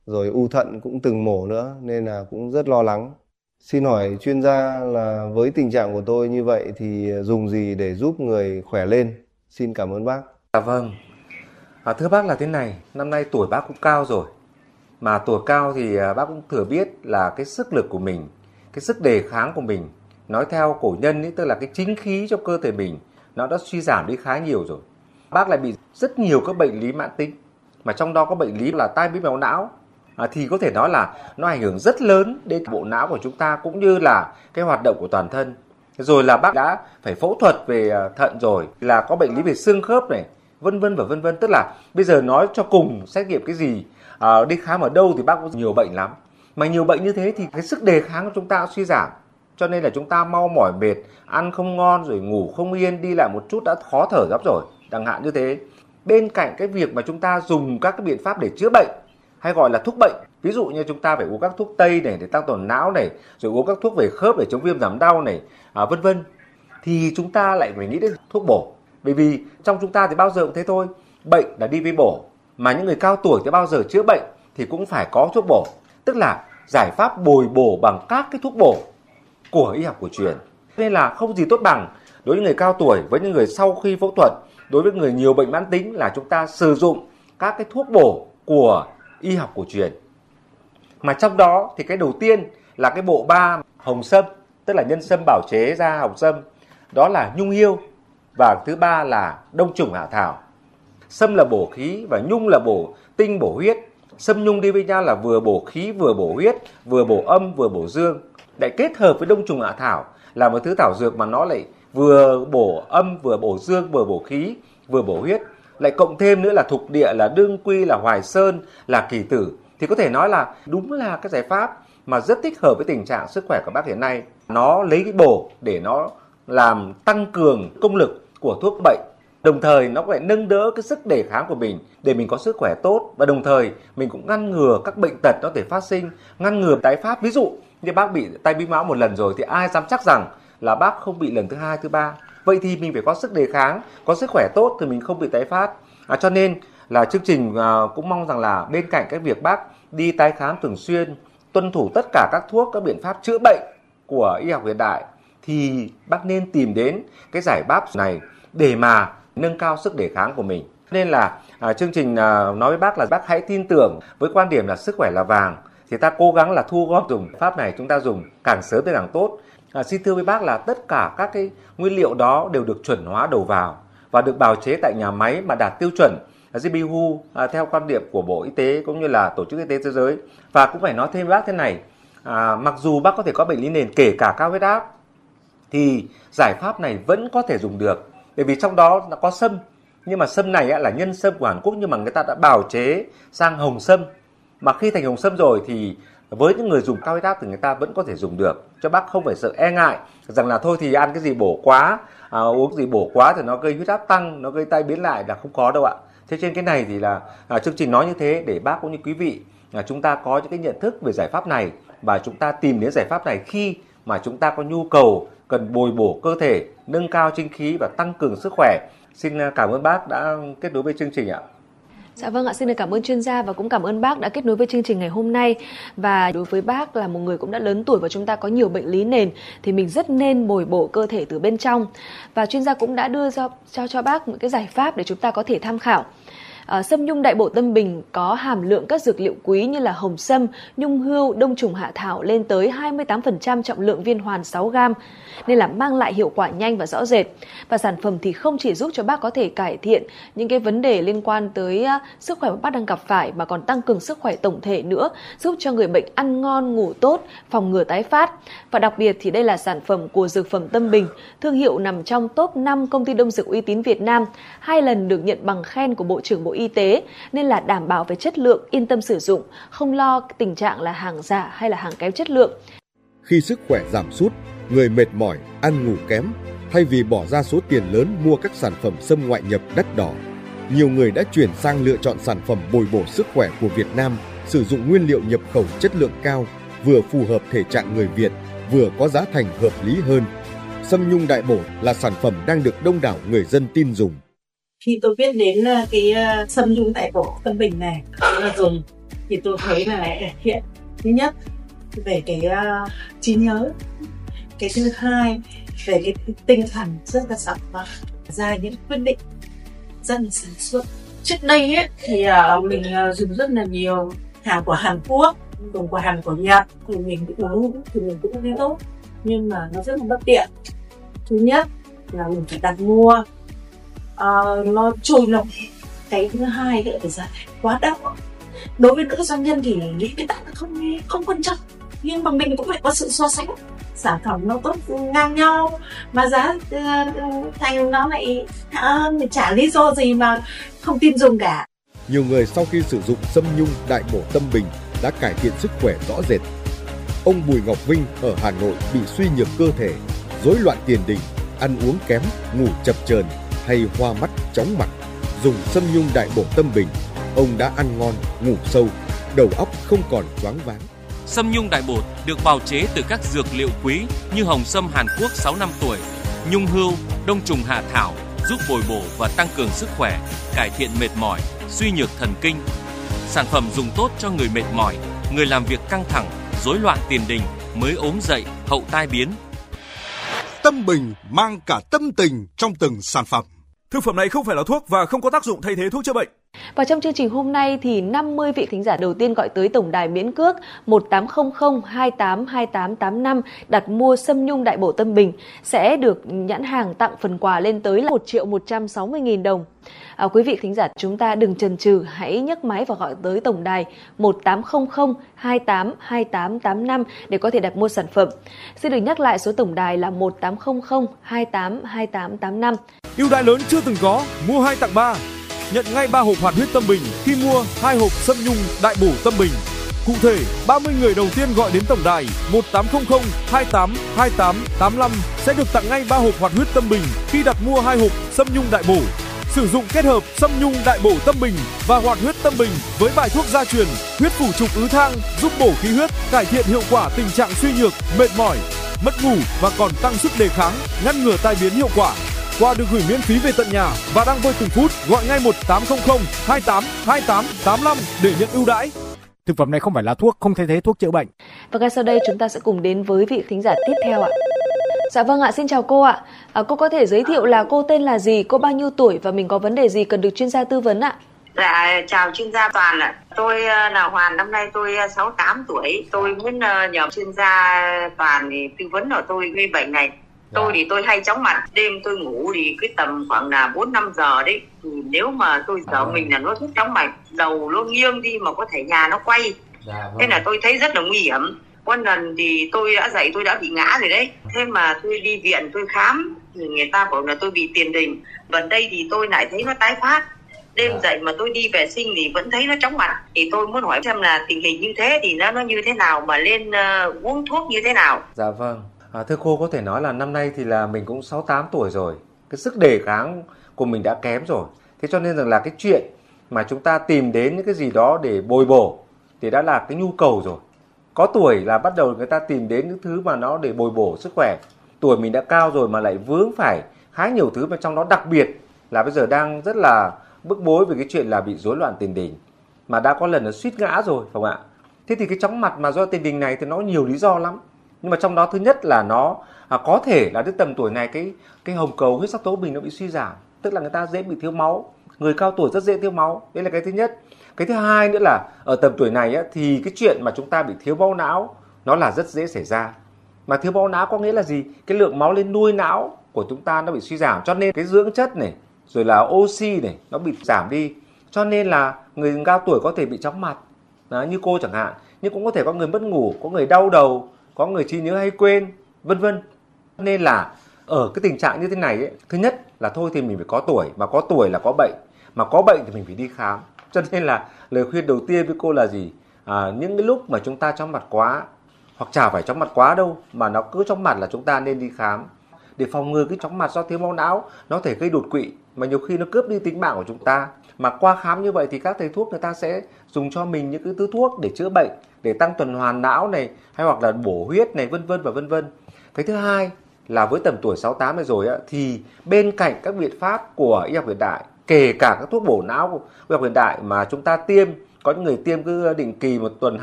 rồi u thận cũng từng mổ nữa nên là cũng rất lo lắng. Xin hỏi chuyên gia là với tình trạng của tôi như vậy thì dùng gì để giúp người khỏe lên? Xin cảm ơn bác. Dạ vâng. Thưa bác là thế này, năm nay tuổi bác cũng cao rồi. Mà tuổi cao thì bác cũng thừa biết là cái sức lực của mình, cái sức đề kháng của mình, nói theo cổ nhân ấy, tức là cái chính khí trong cơ thể mình nó đã suy giảm đi khá nhiều rồi. Bác lại bị rất nhiều các bệnh lý mãn tính, mà trong đó có bệnh lý là tai biến mạch não. Thì có thể nói là nó ảnh hưởng rất lớn đến bộ não của chúng ta cũng như là cái hoạt động của toàn thân. Rồi là bác đã phải phẫu thuật về thận rồi, là có bệnh lý về xương khớp này, vân vân và vân vân. Tức là bây giờ nói cho cùng xét nghiệm cái gì, đi khám ở đâu thì bác có nhiều bệnh lắm. Mà nhiều bệnh như thế thì cái sức đề kháng của chúng ta suy giảm. Cho nên là chúng ta mau mỏi mệt, ăn không ngon rồi ngủ không yên, đi lại một chút đã khó thở lắm rồi. Chẳng hạn như thế. Bên cạnh cái việc mà chúng ta dùng các cái biện pháp để chữa bệnh, hay gọi là thuốc bệnh, ví dụ như chúng ta phải uống các thuốc tây này để tăng tuần não này, rồi uống các thuốc về khớp để chống viêm giảm đau này, vân vân, thì chúng ta lại phải nghĩ đến thuốc bổ. Bởi vì trong chúng ta thì bao giờ cũng thế thôi, bệnh là đi với bổ, mà những người cao tuổi thì bao giờ chữa bệnh thì cũng phải có thuốc bổ, tức là giải pháp bồi bổ bằng các cái thuốc bổ của y học cổ truyền. Nên là không gì tốt bằng đối với người cao tuổi, với những người sau khi phẫu thuật, đối với người nhiều bệnh mãn tính là chúng ta sử dụng các cái thuốc bổ của y học cổ truyền. Mà trong đó thì cái đầu tiên là cái bộ ba hồng sâm, tức là nhân sâm bào chế ra hồng sâm, đó là nhung hiêu, và thứ ba là đông trùng hạ thảo. Sâm là bổ khí và nhung là bổ tinh bổ huyết. Sâm nhung đi với nhau là vừa bổ khí, vừa bổ huyết, vừa bổ âm, vừa bổ dương. Lại kết hợp với đông trùng hạ thảo là một thứ thảo dược mà nó lại vừa bổ âm, vừa bổ dương, vừa bổ khí, vừa bổ huyết. Lại cộng thêm nữa là thục địa, là đương quy, là hoài sơn, là kỳ tử. Thì có thể nói là đúng là cái giải pháp mà rất thích hợp với tình trạng sức khỏe của bác hiện nay. Nó lấy cái bổ để nó làm tăng cường công lực của thuốc bệnh. Đồng thời nó lại nâng đỡ cái sức đề kháng của mình để mình có sức khỏe tốt. Và đồng thời mình cũng ngăn ngừa các bệnh tật nó thể phát sinh, ngăn ngừa tái phát. Ví dụ như bác bị tai biến mão một lần rồi thì ai dám chắc rằng là bác không bị lần thứ hai, thứ ba. Vậy thì mình phải có sức đề kháng, có sức khỏe tốt thì mình không bị tái phát. Cho nên là chương trình cũng mong rằng là bên cạnh cái việc bác đi tái khám thường xuyên, tuân thủ tất cả các thuốc, các biện pháp chữa bệnh của y học hiện đại, thì bác nên tìm đến cái giải pháp này để mà nâng cao sức đề kháng của mình. Nên là chương trình nói với bác là bác hãy tin tưởng với quan điểm là sức khỏe là vàng, thì ta cố gắng là thu gom dùng pháp này, chúng ta dùng càng sớm thì càng tốt. Xin thưa với bác là tất cả các cái nguyên liệu đó đều được chuẩn hóa đầu vào và được bào chế tại nhà máy mà đạt tiêu chuẩn GPU theo quan điểm của Bộ Y tế cũng như là Tổ chức Y tế Thế giới. Và cũng phải nói thêm với bác thế này, mặc dù bác có thể có bệnh lý nền kể cả cao huyết áp thì giải pháp này vẫn có thể dùng được, bởi vì trong đó nó có sâm, nhưng mà sâm này là nhân sâm của Hàn Quốc nhưng mà người ta đã bào chế sang hồng sâm, mà khi thành hồng sâm rồi thì với những người dùng cao huyết áp thì người ta vẫn có thể dùng được, cho bác không phải sợ e ngại rằng là thôi thì ăn cái gì bổ quá, uống gì bổ quá thì nó gây huyết áp tăng, nó gây tai biến lại, là không có đâu ạ. Thế trên cái này thì là chương trình nói như thế để bác cũng như quý vị chúng ta có những cái nhận thức về giải pháp này và chúng ta tìm đến giải pháp này khi mà chúng ta có nhu cầu cần bồi bổ cơ thể, nâng cao chính khí và tăng cường sức khỏe. Xin cảm ơn bác đã kết nối với chương trình ạ. Dạ vâng ạ, xin được cảm ơn chuyên gia và cũng cảm ơn bác đã kết nối với chương trình ngày hôm nay. Và đối với bác là một người cũng đã lớn tuổi và chúng ta có nhiều bệnh lý nền thì mình rất nên bồi bổ cơ thể từ bên trong. Và chuyên gia cũng đã đưa cho bác những cái giải pháp để chúng ta có thể tham khảo. Sâm nhung đại bổ tâm bình có hàm lượng các dược liệu quý như là hồng sâm, nhung hươu, đông trùng hạ thảo lên tới 28% trọng lượng viên hoàn 6g, nên là mang lại hiệu quả nhanh và rõ rệt. Và sản phẩm thì không chỉ giúp cho bác có thể cải thiện những cái vấn đề liên quan tới sức khỏe mà bác đang gặp phải mà còn tăng cường sức khỏe tổng thể nữa, giúp cho người bệnh ăn ngon, ngủ tốt, phòng ngừa tái phát. Và đặc biệt thì đây là sản phẩm của Dược phẩm Tâm Bình, thương hiệu nằm trong top 5 công ty đông dược uy tín Việt Nam, 2 lần được nhận bằng khen của Bộ trưởng Bộ Y tế, nên là đảm bảo về chất lượng, yên tâm sử dụng, không lo tình trạng là hàng giả hay là hàng kém chất lượng. Khi sức khỏe giảm sút, người mệt mỏi, ăn ngủ kém, thay vì bỏ ra số tiền lớn mua các sản phẩm sâm ngoại nhập đắt đỏ, nhiều người đã chuyển sang lựa chọn sản phẩm bồi bổ sức khỏe của Việt Nam, sử dụng nguyên liệu nhập khẩu chất lượng cao, vừa phù hợp thể trạng người Việt, vừa có giá thành hợp lý hơn. Sâm nhung đại bổ là sản phẩm đang được đông đảo người dân tin dùng. Khi tôi biết đến cái sâm nhung đại bổ Tâm Bình này, tôi là dùng thì tôi thấy là cải thiện thứ nhất về cái trí nhớ, cái thứ hai về cái tinh thần rất là sẵn và ra những quyết định rất là sáng suốt. Trước đây ấy, thì mình dùng rất là nhiều hàng của Hàn Quốc, dùng của Hàn của Nhật thì mình cũng thấy tốt, nhưng mà nó rất là bất tiện. Thứ nhất là mình phải đặt mua nó trôi nổi. Cái thứ hai nữa là giá quá đắt. Đối với nữ doanh nhân thì nghĩ cái đắt không quan trọng, nhưng mà mình cũng phải có sự so sánh. Sản phẩm nó tốt ngang nhau mà giá thành nó lại mình chả lý do gì mà không tin dùng cả. Nhiều người sau khi sử dụng Sâm Nhung Đại Bổ Tâm Bình đã cải thiện sức khỏe rõ rệt. Ông Bùi Ngọc Vinh ở Hà Nội bị suy nhược cơ thể, rối loạn tiền đình, ăn uống kém, ngủ chập chờn hay hoa mắt, chóng mặt. Dùng Sâm Nhung Đại Bổ Tâm Bình, ông đã ăn ngon, ngủ sâu, đầu óc không còn choáng váng. Sâm Nhung Đại Bột được bào chế từ các dược liệu quý như hồng sâm Hàn Quốc 6 năm tuổi, nhung hươu, đông trùng hạ thảo, giúp bồi bổ và tăng cường sức khỏe, cải thiện mệt mỏi, suy nhược thần kinh. Sản phẩm dùng tốt cho người mệt mỏi, người làm việc căng thẳng, rối loạn tiền đình, mới ốm dậy, hậu tai biến. Tâm Bình mang cả tâm tình trong từng sản phẩm. Thực phẩm này không phải là thuốc và không có tác dụng thay thế thuốc chữa bệnh. Và trong chương trình hôm nay thì 50 vị thính giả đầu tiên gọi tới tổng đài miễn cước 1800 282885 đặt mua Sâm Nhung Đại Bổ Tâm Bình sẽ được nhãn hàng tặng phần quà lên tới là 1.160.000 đồng. Quý vị thính giả chúng ta đừng chần chừ, hãy nhấc máy và gọi tới tổng đài 1800 282885 để có thể đặt mua sản phẩm. Xin được nhắc lại số tổng đài là 1800 282885. Ưu đãi lớn chưa từng có, mua 2 tặng 3. Nhận ngay 3 hộp Hoạt Huyết Tâm Bình khi mua 2 hộp Sâm Nhung Đại Bổ Tâm Bình. Cụ thể, 30 người đầu tiên gọi đến tổng đài 1800 282885 sẽ được tặng ngay 3 hộp Hoạt Huyết Tâm Bình khi đặt mua 2 hộp Sâm Nhung Đại Bổ. Sử dụng kết hợp Sâm Nhung Đại Bổ Tâm Bình và Hoạt Huyết Tâm Bình với bài thuốc gia truyền huyết phủ trục ứ thang giúp bổ khí huyết, cải thiện hiệu quả tình trạng suy nhược, mệt mỏi, mất ngủ và còn tăng sức đề kháng, ngăn ngừa tai biến hiệu quả. Quà được gửi miễn phí về tận nhà và đang vơi từng phút. Gọi ngay 1800 282885 để nhận ưu đãi. Thực phẩm này không phải là thuốc, không thay thế thuốc chữa bệnh. Và ngay sau đây chúng ta sẽ cùng đến với vị thính giả tiếp theo ạ. Dạ vâng ạ, xin chào cô ạ. Cô có thể giới thiệu là cô tên là gì, cô bao nhiêu tuổi và mình có vấn đề gì cần được chuyên gia tư vấn ạ? Dạ, chào chuyên gia Toàn ạ. Tôi là Hoàn, năm nay tôi 68 tuổi. Tôi muốn nhờ chuyên gia Toàn thì tư vấn cho tôi cái bệnh này. Tôi thì tôi hay chóng mặt, đêm tôi ngủ thì cái tầm khoảng là 4-5 giờ đấy. Thì nếu mà tôi sợ mình là nó thuốc chóng mạch, đầu nó nghiêng đi mà có thể nhà nó quay. Thế là tôi thấy rất là nguy hiểm. Có lần thì tôi đã bị ngã rồi đấy. Thế mà tôi đi viện tôi khám thì người ta bảo là tôi bị tiền đình. Gần đây thì tôi lại thấy nó tái phát. Đêm dậy mà tôi đi vệ sinh thì vẫn thấy nó chóng mặt. Thì tôi muốn hỏi xem là tình hình như thế thì nó như thế nào mà lên uống thuốc như thế nào. Dạ vâng. Thưa cô, có thể nói là năm nay thì là mình cũng 68 tuổi rồi. Cái sức đề kháng của mình đã kém rồi. Thế cho nên rằng là cái chuyện mà chúng ta tìm đến những cái gì đó để bồi bổ thì đã là cái nhu cầu rồi. Có tuổi là bắt đầu người ta tìm đến những thứ mà nó để bồi bổ sức khỏe. Tuổi mình đã cao rồi mà lại vướng phải khá nhiều thứ, mà trong đó đặc biệt là bây giờ đang rất là bức bối về cái chuyện là bị rối loạn tiền đình. Mà đã có lần là suýt ngã rồi, phải không ạ? Thế thì cái chóng mặt mà do tiền đình này thì nó nhiều lý do lắm. Nhưng mà trong đó thứ nhất là nó có thể là đến tầm tuổi này cái hồng cầu huyết sắc tố bình nó bị suy giảm, tức là người ta dễ bị thiếu máu. Người cao tuổi rất dễ thiếu máu, đấy là cái thứ nhất. Cái thứ hai nữa là ở tầm tuổi này thì cái chuyện mà chúng ta bị thiếu máu não nó là rất dễ xảy ra. Mà thiếu máu não có nghĩa là gì? Cái lượng máu lên nuôi não của chúng ta nó bị suy giảm, cho nên cái dưỡng chất này rồi là oxy này nó bị giảm đi, cho nên là người cao tuổi có thể bị chóng mặt. Đó, như cô chẳng hạn. Nhưng cũng có thể có người mất ngủ, có người đau đầu, có người trí nhớ hay quên, vân vân. Nên là ở cái tình trạng như thế này thứ nhất là thôi thì mình phải có tuổi, mà có tuổi là có bệnh, mà có bệnh thì mình phải đi khám. Cho nên là lời khuyên đầu tiên với cô là gì? Những cái lúc mà chúng ta chóng mặt quá, hoặc chả phải chóng mặt quá đâu, mà nó cứ chóng mặt là chúng ta nên đi khám để phòng ngừa cái chóng mặt do thiếu máu não nó thể gây đột quỵ, mà nhiều khi nó cướp đi tính mạng của chúng ta. Mà qua khám như vậy thì các thầy thuốc người ta sẽ dùng cho mình những cái thứ thuốc để chữa bệnh, để tăng tuần hoàn não này, hay hoặc là bổ huyết này, vân vân và vân vân. Cái thứ hai là với tầm tuổi 68 này rồi thì bên cạnh các biện pháp của y học hiện đại, kể cả các thuốc bổ não của y học hiện đại mà chúng ta tiêm Có những người tiêm cứ định kỳ 1 tuần